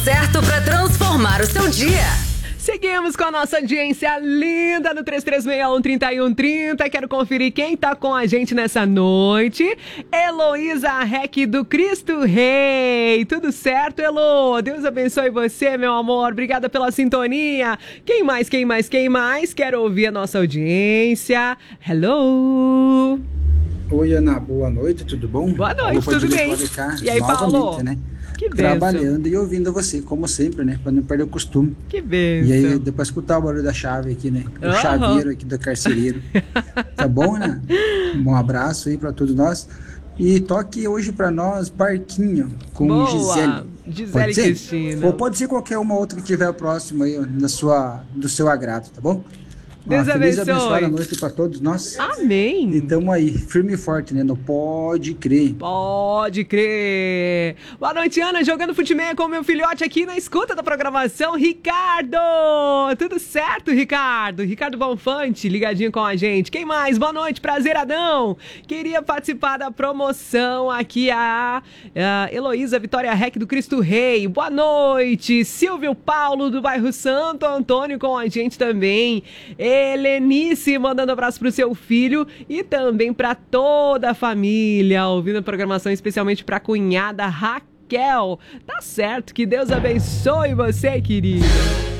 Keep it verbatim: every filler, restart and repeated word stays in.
Certo para transformar o seu dia. Seguimos com a nossa audiência linda no três três seis um, três um três zero. Quero conferir quem tá com a gente nessa noite. Heloísa Rec do Cristo Rei. Tudo certo, Elo? Deus abençoe você, meu amor. Obrigada pela sintonia. Quem mais, quem mais, quem mais? Quero ouvir a nossa audiência. Hello! Oi, Ana. Boa noite, tudo bom? Boa noite, tudo bem? E aí, Paulo? Né? Que bênção. Trabalhando e ouvindo você, como sempre, né? Pra não perder o costume. Que bênção. E aí, depois escutar o barulho da chave aqui, né? O uhum. chaveiro aqui do carcereiro. Tá bom, né? Um bom abraço aí pra todos nós. E toque hoje pra nós, Barquinho, com Boa. Gisele. Gisele Cristina. Ou pode ser qualquer uma outra que tiver próximo aí, na sua, do seu agrado, tá bom? Deus Ó, feliz abençoe. abençoada noite para todos nós. Amém. E estamos aí, firme e forte, né? No Pode Crer. Pode crer. Boa noite, Ana, jogando futebol com meu filhote aqui na escuta da programação, Ricardo. Tudo certo, Ricardo? Ricardo Bonfante, ligadinho com a gente. Quem mais? Boa noite, prazeradão. Queria participar da promoção aqui, a, a Heloísa Vitória Rec do Cristo Rei. Boa noite. Silvio Paulo do bairro Santo Antônio com a gente também. Helenice mandando abraço pro seu filho e também para toda a família, ouvindo a programação especialmente pra cunhada Raquel. Tá certo, que Deus abençoe você, querido.